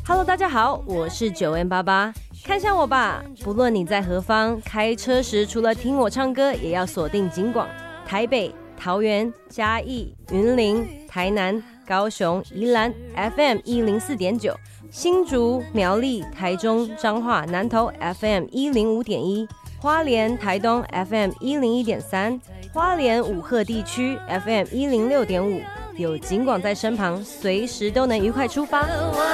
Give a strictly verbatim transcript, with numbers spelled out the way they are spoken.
Hello， 大家好，我是九 N 八八，看向我吧。不论你在何方，开车时除了听我唱歌，也要锁定警广。台北、桃园、嘉义、云林、台南、高雄、宜兰 F M 一零四点九，新竹、苗栗、台中、彰化、南投 F M 一零五点一，花莲、台东 F M 一零一点三，花莲武鹤地区 F M 一零六点五。有警广在身旁，随时都能愉快出发。